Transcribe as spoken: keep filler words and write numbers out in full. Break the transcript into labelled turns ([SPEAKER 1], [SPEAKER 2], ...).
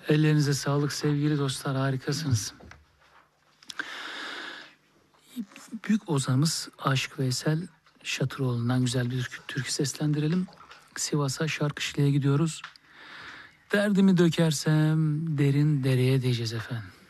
[SPEAKER 1] Ellerinize sağlık sevgili dostlar, harikasınız. Büyük ozanımız Aşık Veysel Şatıroğlu'ndan güzel bir türkü, türkü seslendirelim. Sivas'a Şarkışlı'ya gidiyoruz. Derdimi dökersem derin dereye diyeceğiz efendim.